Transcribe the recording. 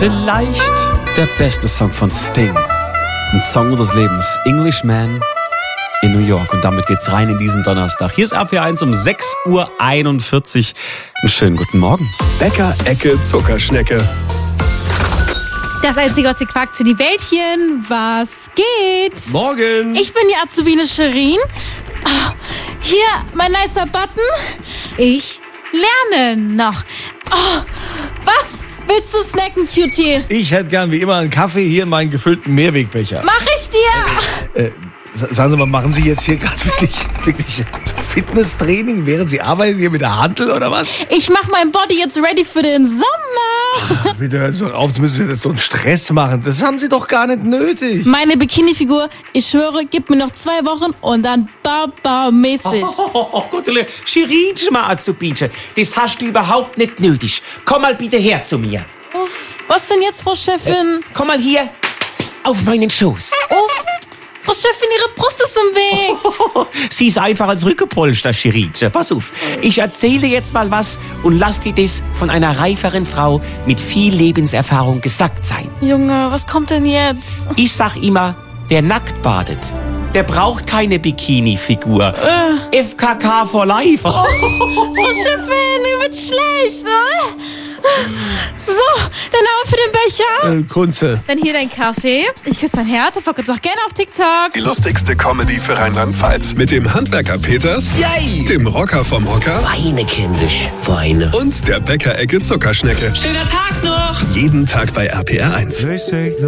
Vielleicht der beste Song von Sting. Ein Song des Lebens. Englishman in New York. Und damit geht's rein in diesen Donnerstag. Hier ist RPR1 um 6:41 Uhr. Einen schönen guten Morgen. Bäcker-Ecke Zuckerschnecke. Das einzige, was ihr quakt, sind die Bällchen. Was geht? Morgen. Ich bin die Azubine Shirin. Oh, hier, mein nicer Button. Ich lerne noch. Oh, was willst du snacken, Cutie? Ich hätte gern wie immer einen Kaffee hier in meinen gefüllten Mehrwegbecher. Mach ich dir. Sagen Sie mal, machen Sie jetzt hier gerade wirklich Fitnesstraining, während Sie arbeiten hier mit der Hantel oder was? Ich mach mein Body jetzt ready für den Sommer. Bitte hören Sie doch auf, Sie müssen jetzt so einen Stress machen. Das haben Sie doch gar nicht nötig. Meine Bikini-Figur, ich schwöre, gib mir noch 2 Wochen und dann Baba-mäßig. Oh Gott, Shirin, mal Azubinchen, das hast du überhaupt nicht nötig. Komm mal bitte her zu mir. Uff, was denn jetzt, Frau Chefin? Komm mal hier auf meinen Schoß. Uff, Frau Chefin, Ihre Brust ist im Weg. Sie ist einfach als Rückenpolster, Shirin. Pass auf, ich erzähle jetzt mal was und lass dir das von einer reiferen Frau mit viel Lebenserfahrung gesagt sein. Junge, was kommt denn jetzt? Ich sag immer, wer nackt badet, der braucht keine Bikini-Figur. FKK for life. Frau Chefin, mir wird schlecht. So, der Name für den Becher. Kunze. Dann hier dein Kaffee. Ich küsse dein Herz und folgt uns auch gerne auf TikTok. Die lustigste Comedy für Rheinland-Pfalz. Mit dem Handwerker Peters, Yay! dem Rocker vom Hocker Weine, kindisch, Weine. und der Bäcker-Ecke Zuckerschnecke. Schöner Tag noch! Jeden Tag bei RPR1.